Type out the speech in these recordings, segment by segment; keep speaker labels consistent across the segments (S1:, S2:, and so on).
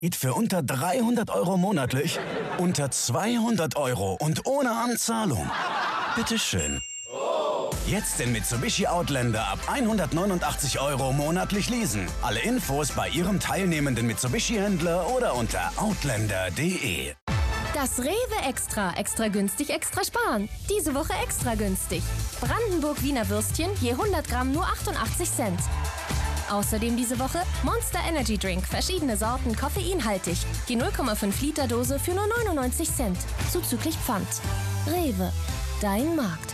S1: Geht für unter 300 € monatlich, unter 200 € und ohne Anzahlung. Bitteschön. Jetzt den Mitsubishi Outlander ab 189 € monatlich leasen. Alle Infos bei Ihrem teilnehmenden Mitsubishi-Händler oder unter outlander.de.
S2: Das Rewe Extra. Extra günstig, extra sparen. Diese Woche extra günstig. Brandenburg Wiener Würstchen je 100 Gramm nur 88 Cent. Außerdem diese Woche Monster Energy Drink, verschiedene Sorten, koffeinhaltig. Die 0,5 Liter Dose für nur 99 Cent. Zuzüglich Pfand. Rewe, dein Markt.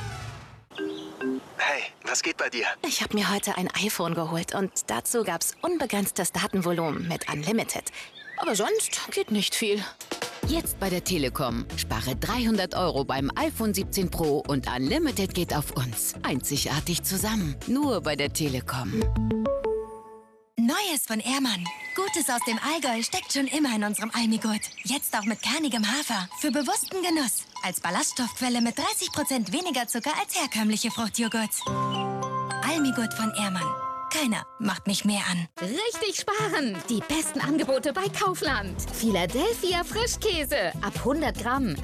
S3: Hey, was geht bei dir?
S4: Ich habe mir heute ein iPhone geholt und dazu gab's unbegrenztes Datenvolumen mit Unlimited. Aber sonst geht nicht viel.
S5: Jetzt bei der Telekom. Spare 300 € beim iPhone 17 Pro und Unlimited geht auf uns. Einzigartig zusammen. Nur bei der Telekom.
S6: Neues von Ehrmann. Gutes aus dem Allgäu steckt schon immer in unserem Almigurt. Jetzt auch mit kernigem Hafer. Für bewussten Genuss. Als Ballaststoffquelle mit 30% weniger Zucker als herkömmliche Fruchtjoghurts. Almigurt von Ehrmann. Keiner macht mich mehr an.
S7: Richtig sparen! Die besten Angebote bei Kaufland. Philadelphia Frischkäse. Ab 100 Gramm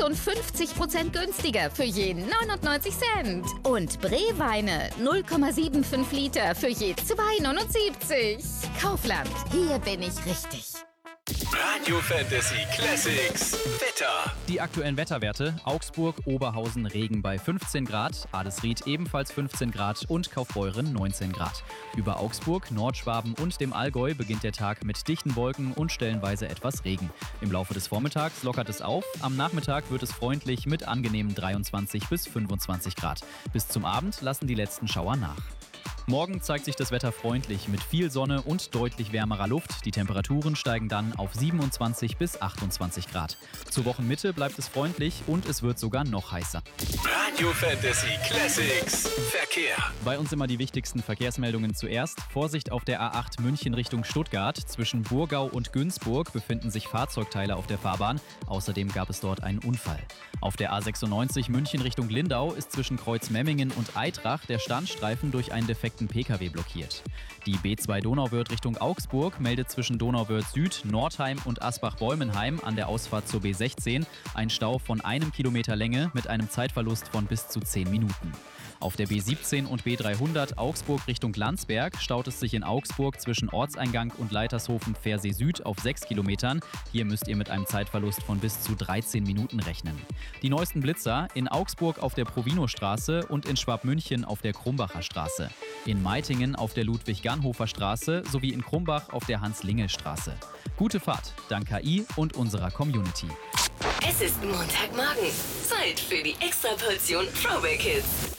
S7: 56% günstiger für je 99 Cent. Und Breweine 0,75 Liter für je 2,79. Kaufland. Hier bin ich richtig.
S3: Radio Fantasy Classics Wetter.
S8: Die aktuellen Wetterwerte: Augsburg, Oberhausen, Regen bei 15 Grad, Adelsried ebenfalls 15 Grad und Kaufbeuren 19 Grad. Über Augsburg, Nordschwaben und dem Allgäu beginnt der Tag mit dichten Wolken und stellenweise etwas Regen. Im Laufe des Vormittags lockert es auf, am Nachmittag wird es freundlich mit angenehmen 23 bis 25 Grad. Bis zum Abend lassen die letzten Schauer nach. Morgen zeigt sich das Wetter freundlich mit viel Sonne und deutlich wärmerer Luft. Die Temperaturen steigen dann auf 27 bis 28 Grad. Zur Wochenmitte bleibt es freundlich und es wird sogar noch heißer.
S3: Radio Fantasy Classics Verkehr.
S8: Bei uns immer die wichtigsten Verkehrsmeldungen zuerst. Vorsicht auf der A8 München Richtung Stuttgart. Zwischen Burgau und Günzburg befinden sich Fahrzeugteile auf der Fahrbahn. Außerdem gab es dort einen Unfall. Auf der A96 München Richtung Lindau ist zwischen Kreuzmemmingen und Eitrach der Standstreifen durch einen defekten Pkw blockiert. Die B2 Donauwörth Richtung Augsburg meldet zwischen Donauwörth Süd, Nordheim und Asbach-Bäumenheim an der Ausfahrt zur B16 ein Stau von 1 Kilometer Länge mit einem Zeitverlust von bis zu 10 Minuten. Auf der B17 und B300 Augsburg Richtung Landsberg staut es sich in Augsburg zwischen Ortseingang und Leitershofen-Pfersee Süd auf 6 Kilometern. Hier müsst ihr mit einem Zeitverlust von bis zu 13 Minuten rechnen. Die neuesten Blitzer in Augsburg auf der Provinostraße und in Schwabmünchen auf der Krumbacher Straße. In Meitingen auf der Ludwig-Gannhofer Straße sowie in Krumbach auf der Hans-Lingel-Straße. Gute Fahrt, dank KI und unserer Community.
S9: Es ist Montagmorgen. Zeit für die Extraportion Throwback Hits.